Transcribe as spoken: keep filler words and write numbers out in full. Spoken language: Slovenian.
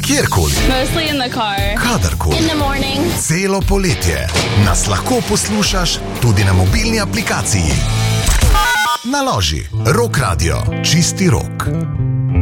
kjerkoli, Mostly in the car. kadarkoli, In the morning. celo poletje nas lahko poslušaš tudi na mobilni aplikaciji. Naloži Rock Radio, čisti rok.